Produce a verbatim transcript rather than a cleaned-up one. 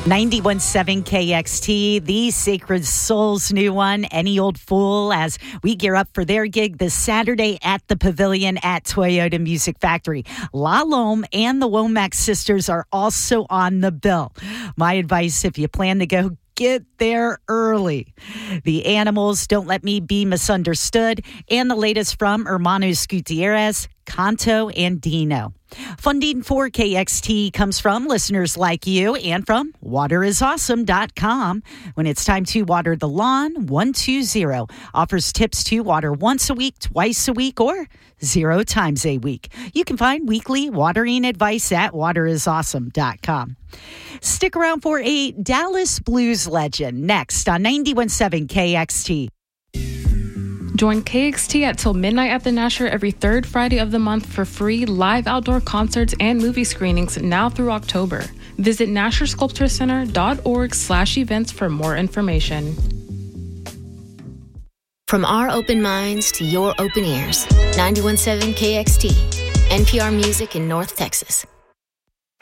ninety-one point seven K X T, the Sacred Souls new one, Any Old Fool, as we gear up for their gig this Saturday at the Pavilion at Toyota Music Factory. La Lome and the Womack Sisters are also on the bill. My advice, if you plan to go, get there early. The Animals, Don't Let Me Be Misunderstood, and the latest from Hermanos Gutierrez, Canto and Dino. Funding for K X T comes from listeners like you and from water is awesome dot com. When it's time to water the lawn, one two zero offers tips to water once a week, twice a week, or zero times a week. You can find weekly watering advice at water is awesome dot com. Stick around for a Dallas Blues legend next on ninety-one point seven K X T. Join K X T at Till Midnight at the Nasher every third Friday of the month for free live outdoor concerts and movie screenings now through October. Visit nasher sculpture center dot org slash events for more information. From our open minds to your open ears, ninety-one point seven K X T, N P R Music in North Texas.